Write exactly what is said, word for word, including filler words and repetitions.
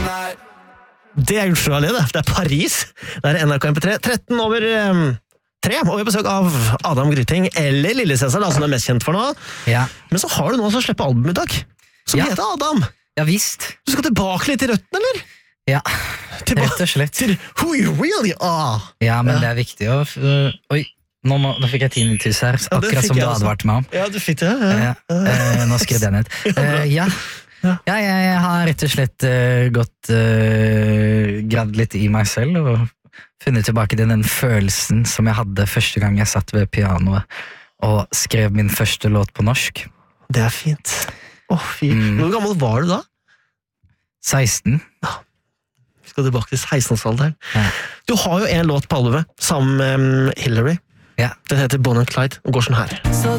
Det er Australia, det. Det er Paris. Det er N R K M P tre. tretten over um, tre, og vi har besøk av Adam Gryting, eller Lille Cæsar, som du er mest kjent for nå. Ja. Men så har du noen som slipper album i dag, som Ja. heter Adam. Ja, visst. Du skal tilbake litt til røtten, eller? Ja, Tilbake rett og slett. til who you really are. Ja, men Ja. det er viktig å... øh, oi, nå, må, nå fikk jeg tinnitus her, Ja, det akkurat fikk som du jeg også. advarte meg om. Ja, du fikk det. Ja. Ja, øh, nå skrev jeg ned. Uh, ja. Ja. ja, jeg har rett og slett øh, gått øh, gravd litt i meg selv og funnet tilbake til den følelsen som jeg hadde første gang jeg satt ved pianoet og skrev min første låt på norsk. Det er fint. Åh, fy. Mm. Hvor gammel var du da? seksten. Vi skal tilbake til seksten-årsalderen. Ja. Du har jo en låt på albumet, sammen med um, Hillary. Ja. Den heter Bonnie and Clyde, og går sånn her. Så